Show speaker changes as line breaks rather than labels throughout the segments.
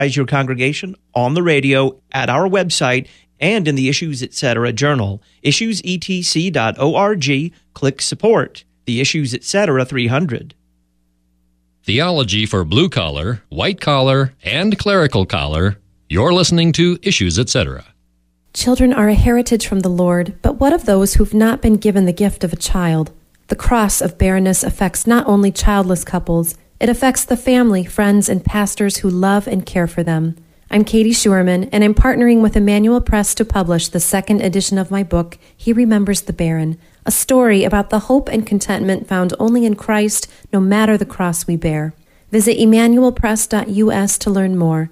as your congregation on the radio, at our website, and in the Issues Etc. journal, issuesetc.org. Click Support. The Issues Etc. 300.
Theology for blue collar, white collar, and clerical collar. You're listening to Issues Etc.
Children are a heritage from the Lord, but what of those who've not been given the gift of a child? The cross of barrenness affects not only childless couples, it affects the family, friends, and pastors who love and care for them. I'm Katie Schuerman, and I'm partnering with Emmanuel Press to publish the second edition of my book, He Remembers the Barren, a story about the hope and contentment found only in Christ, no matter the cross we bear. Visit emmanuelpress.us to learn more.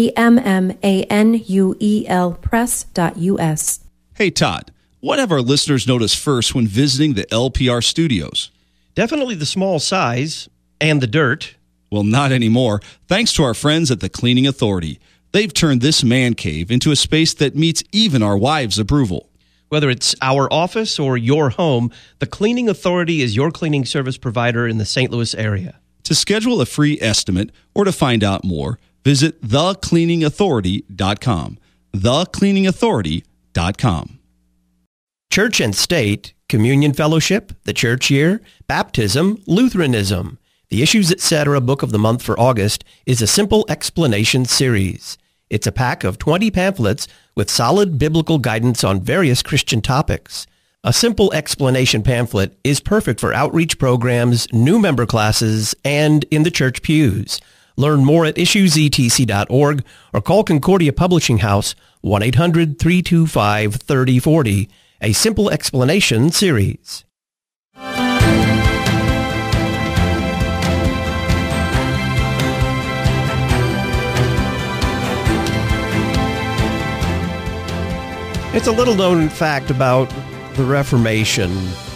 EMMANUEL press.us.
Hey, Todd, what have our listeners noticed first when visiting the LPR studios?
Definitely the small size and the dirt.
Well, not anymore. Thanks to our friends at the Cleaning Authority. They've turned this man cave into a space that meets even our wives' approval.
Whether it's our office or your home, the Cleaning Authority is your cleaning service provider in the St. Louis area.
To schedule a free estimate or to find out more, visit thecleaningauthority.com. thecleaningauthority.com.
Church and State, Communion Fellowship, the Church Year, Baptism, Lutheranism. The Issues Etc. Book of the Month for August is a simple explanation series. It's a pack of 20 pamphlets with solid biblical guidance on various Christian topics. A simple explanation pamphlet is perfect for outreach programs, new member classes, and in the church pews. Learn more at issuesetc.org or call Concordia Publishing House 1-800-325-3040. A simple explanation series. It's a little-known fact about the Reformation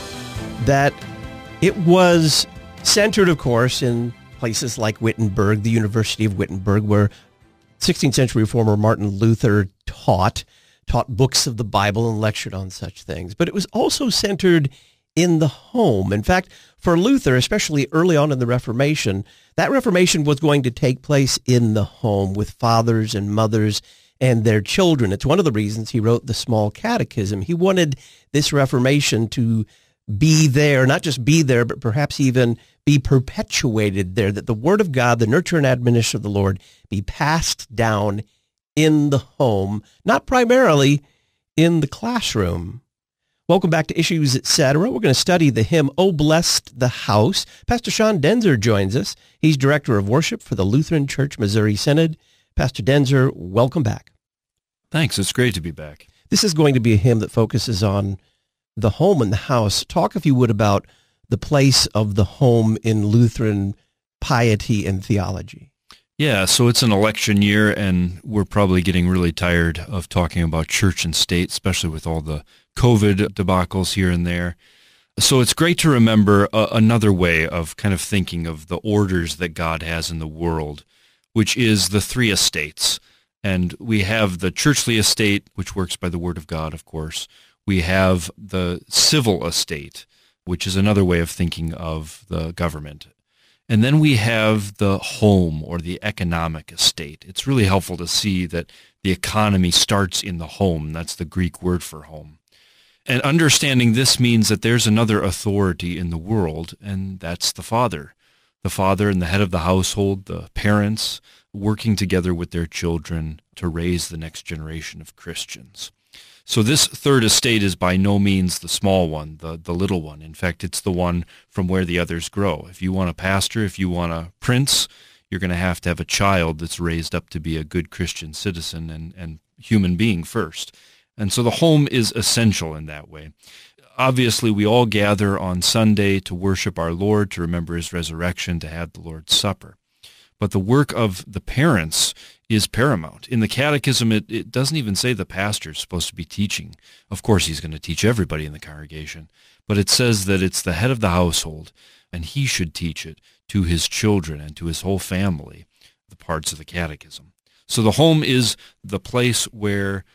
that it was centered, of course, in places like Wittenberg, the University of Wittenberg, where 16th century reformer Martin Luther taught books of the Bible and lectured on such things. But it was also centered in the home. In fact, for Luther, especially early on in the Reformation, that Reformation was going to take place in the home with fathers and mothers and their children. It's one of the reasons he wrote the Small Catechism. He wanted this Reformation to be there, not just be there, but perhaps even be perpetuated there, that the Word of God, the nurture and admonition of the Lord, be passed down in the home, not primarily in the classroom. Welcome back to Issues Etc. We're going to study the hymn, "O Blessed the House." Pastor Sean Denzer joins us. He's Director of Worship for the Lutheran Church Missouri Synod. Pastor Denzer, welcome back.
Thanks. It's great to be back.
This is going to be a hymn that focuses on the home and the house. Talk, if you would, about the place of the home in Lutheran piety and theology.
Yeah, so it's an election year, and we're probably getting really tired of talking about church and state, especially with all the COVID debacles here and there. So it's great to remember another way of kind of thinking of the orders that God has in the world, which is the three estates. And we have the churchly estate, which works by the word of God, of course. We have the civil estate, which is another way of thinking of the government. And then we have the home, or the economic estate. It's really helpful to see that the economy starts in the home. That's the Greek word for home. And understanding this means that there's another authority in the world, and that's the father. The father and the head of the household, the parents, working together with their children to raise the next generation of Christians. So this third estate is by no means the small one, the little one. In fact, it's the one from where the others grow. If you want a pastor, if you want a prince, you're going to have a child that's raised up to be a good Christian citizen and human being first. And so the home is essential in that way. Obviously, we all gather on Sunday to worship our Lord, to remember his resurrection, to have the Lord's Supper. But the work of the parents is paramount. In the Catechism, it doesn't even say the pastor is supposed to be teaching. Of course, he's going to teach everybody in the congregation. But it says that it's the head of the household, and he should teach it to his children and to his whole family, the parts of the Catechism. So the home is the place where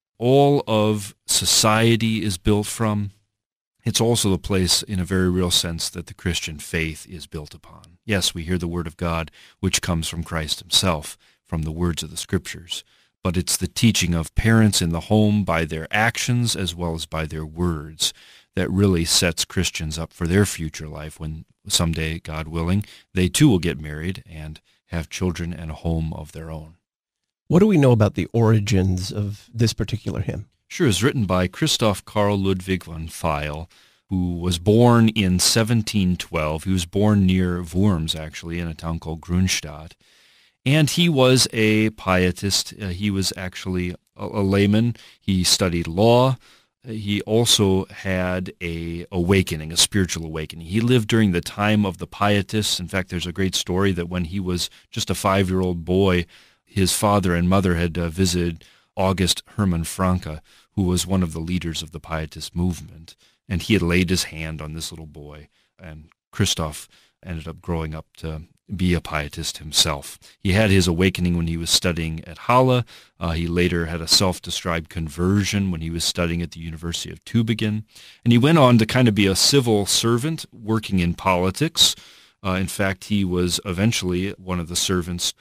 all of society is built from. It's also the place, in a very real sense, that the Christian faith is built upon. Yes, we hear the Word of God, which comes from Christ himself, from the words of the Scriptures. But it's the teaching of parents in the home by their actions as well as by their words that really sets Christians up for their future life when someday, God willing, they too will get married and have children and a home of their own.
What do we know about the origins of this particular hymn?
Sure, it's written by Christoph Karl Ludwig von Pfeil, who was born in 1712. He was born near Worms, actually, in a town called Grunstadt. And he was a pietist. He was actually a layman. He studied law. He also had a spiritual awakening. He lived during the time of the pietists. In fact, there's a great story that when he was just a 5-year-old boy, his father and mother had visited August Hermann Franke, who was one of the leaders of the pietist movement. And he had laid his hand on this little boy, and Christoph ended up growing up to be a pietist himself. He had his awakening when he was studying at Halle. He later had a self-described conversion when he was studying at the University of Tübingen. And he went on to kind of be a civil servant working in politics. In fact, he was eventually one of the servants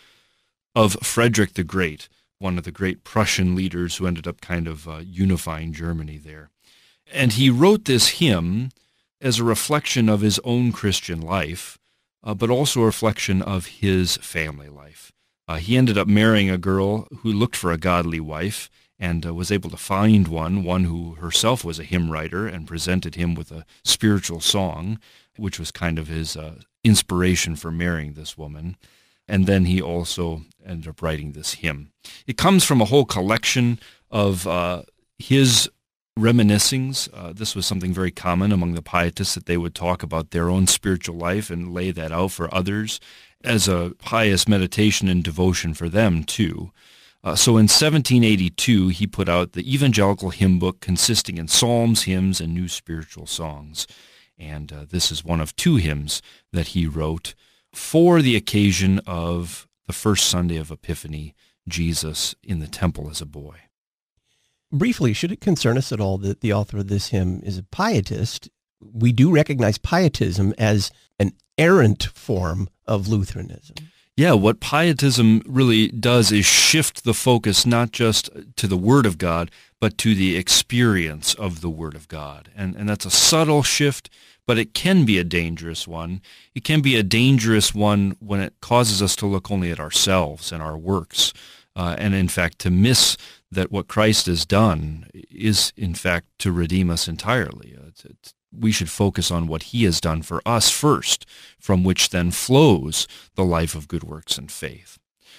of Frederick the Great, one of the great Prussian leaders who ended up kind of unifying Germany there. And he wrote this hymn as a reflection of his own Christian life, but also a reflection of his family life. He ended up marrying a girl who looked for a godly wife and was able to find one who herself was a hymn writer and presented him with a spiritual song, which was kind of his inspiration for marrying this woman. And then he also ended up writing this hymn. It comes from a whole collection of his reminiscings. This was something very common among the pietists, that they would talk about their own spiritual life and lay that out for others as a pious meditation and devotion for them too. So in 1782, he put out the Evangelical Hymn Book, consisting in psalms, hymns, and new spiritual songs. And this is one of 2 hymns that he wrote for the occasion of the first Sunday of Epiphany, Jesus in the temple as a boy.
Briefly, should it concern us at all that the author of this hymn is a pietist? We do recognize pietism as an errant form of Lutheranism.
Yeah, what pietism really does is shift the focus not just to the Word of God, but to the experience of the Word of God. And that's a subtle shift, but it can be a dangerous one. It can be a dangerous one when it causes us to look only at ourselves and our works, and in fact to miss that what Christ has done is in fact to redeem us entirely. We should focus on what he has done for us first, from which then flows the life of good works and faith.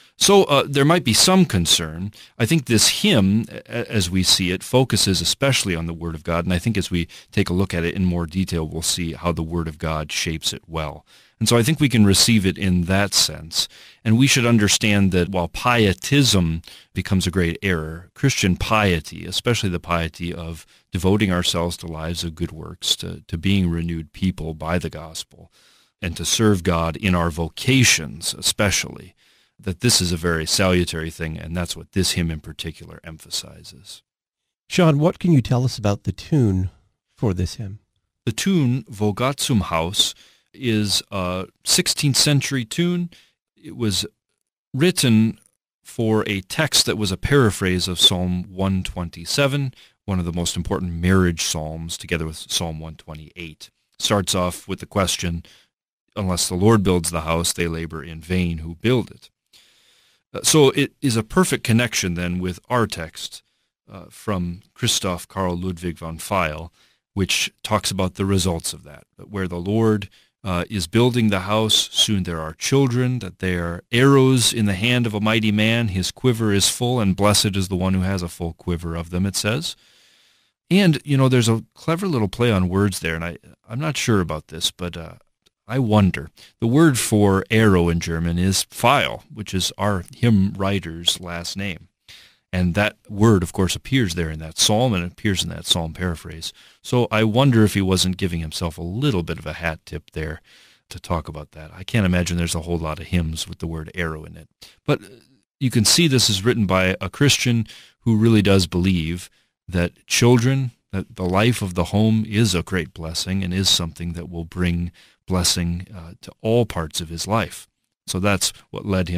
So there might be some concern. I think this hymn, as we see it, focuses especially on the Word of God, and I think as we take a look at it in more detail, we'll see how the Word of God shapes it well. And so I think we can receive it in that sense, and we should understand that while pietism becomes a great error, Christian piety, especially the piety of devoting ourselves to lives of good works, to being renewed people by the gospel, and to serve God in our vocations especially, that this is a very salutary thing, and that's what this hymn in particular emphasizes.
Sean, what can you tell us about the tune for this hymn?
The tune, Wo Gott zum Haus, is a 16th century tune. It was written for a text that was a paraphrase of Psalm 127, one of the most important marriage psalms, together with Psalm 128. Starts off with the question, unless the Lord builds the house, they labor in vain who build it. So it is a perfect connection then with our text from Christoph Karl Ludwig von Pfeil, which talks about the results of that where the Lord is building the house, soon there are children, that they are arrows in the hand of a mighty man, his quiver is full, and blessed is the one who has a full quiver of them, it says. And, there's a clever little play on words there, and I'm not sure about this, but I wonder. The word for arrow in German is Pfeil, which is our hymn writer's last name. And that word, of course, appears there in that psalm, and it appears in that psalm paraphrase. So I wonder if he wasn't giving himself a little bit of a hat tip there to talk about that. I can't imagine there's a whole lot of hymns with the word arrow in it. But you can see this is written by a Christian who really does believe that children, that the life of the home is a great blessing and is something that will bring blessing to all parts of his life. So that's what led him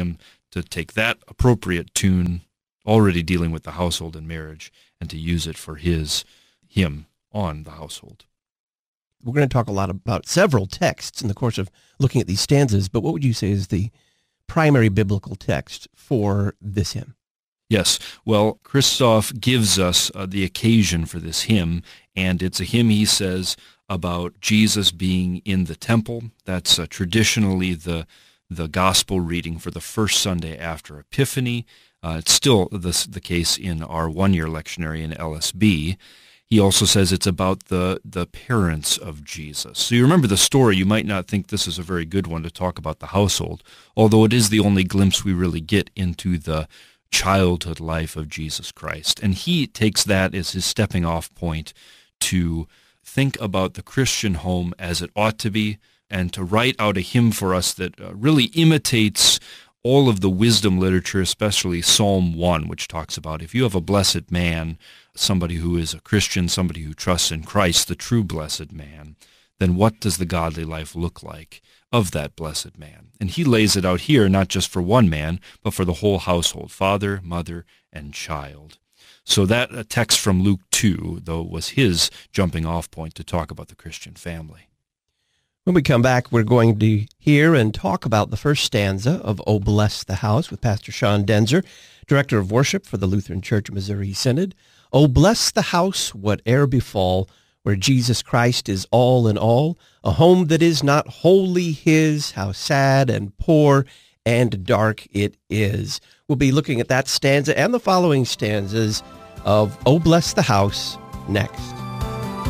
to take that appropriate tune, already dealing with the household and marriage, and to use it for his hymn on the household.
We're going to talk a lot about several texts in the course of looking at these stanzas, but what would you say is the primary biblical text for this hymn?
Yes. Well, Christoph gives us the occasion for this hymn, and it's a hymn, he says, about Jesus being in the temple. That's traditionally the gospel reading for the first Sunday after Epiphany. It's still the case in our one-year lectionary in LSB. He also says it's about the parents of Jesus. So you remember the story. You might not think this is a very good one to talk about the household, although it is the only glimpse we really get into the childhood life of Jesus Christ. And he takes that as his stepping off point to think about the Christian home as it ought to be, and to write out a hymn for us that really imitates all of the wisdom literature, especially Psalm 1, which talks about if you have a blessed man, somebody who is a Christian, somebody who trusts in Christ, the true blessed man, then what does the godly life look like of that blessed man? And he lays it out here, not just for one man, but for the whole household, father, mother, and child. So that text from Luke 2, though, was his jumping off point to talk about the Christian family.
When we come back, we're going to hear and talk about the first stanza of "O Bless the House" with Pastor Sean Denzer, Director of Worship for the Lutheran Church Missouri Synod. "O bless the house, whate'er befall, where Jesus Christ is all in all, a home that is not wholly his, how sad and poor and dark it is." We'll be looking at that stanza and the following stanzas of "O Bless the House" next.